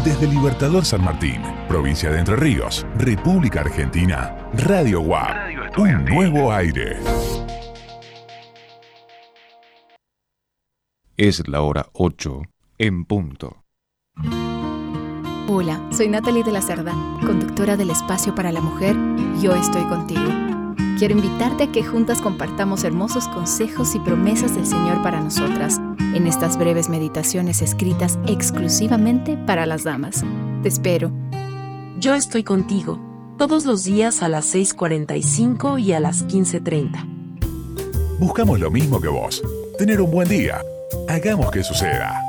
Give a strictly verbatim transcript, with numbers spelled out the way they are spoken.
Desde Libertador San Martín, provincia de Entre Ríos, República Argentina, Radio U A P, un nuevo aire. Es la hora ocho en punto. Hola, soy Natalie de la Cerda, conductora del Espacio para la Mujer. Yo estoy contigo. Quiero invitarte a que juntas compartamos hermosos consejos y promesas del Señor para nosotras en estas breves meditaciones escritas exclusivamente para las damas. Te espero. Yo estoy contigo, todos los días a las seis cuarenta y cinco y a las quince treinta. Buscamos lo mismo que vos, tener un buen día. Hagamos que suceda.